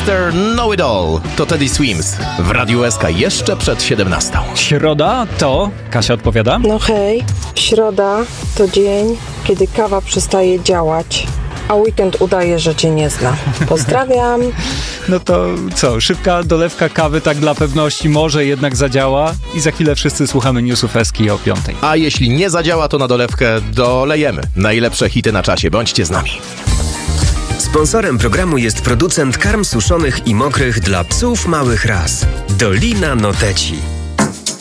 Mr. Know It All. To Teddy Swims w Radiu SK jeszcze przed 17. Środa to... Kasia odpowiada? No hej, środa to dzień, kiedy kawa przestaje działać, a weekend udaje, że cię nie zna. Pozdrawiam. No to co, szybka dolewka kawy tak dla pewności może jednak zadziała i za chwilę wszyscy słuchamy newsów Eski o 5. A jeśli nie zadziała, to na dolewkę dolejemy. Najlepsze hity na czasie. Bądźcie z nami. Sponsorem programu jest producent karm suszonych i mokrych dla psów małych ras. Dolina Noteci.